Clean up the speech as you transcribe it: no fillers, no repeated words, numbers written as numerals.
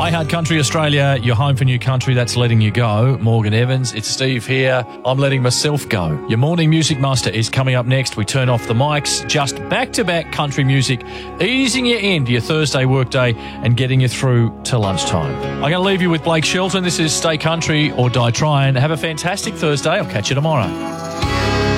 Play Hard Country Australia, your home for new country that's letting you go. Morgan Evans, it's Steve here. I'm letting myself go. Your morning music master is coming up next. We turn off the mics, just back-to-back country music, easing you into your Thursday workday and getting you through to lunchtime. I'm going to leave you with Blake Shelton. This is Stay Country or Die Trying. Have a fantastic Thursday. I'll catch you tomorrow.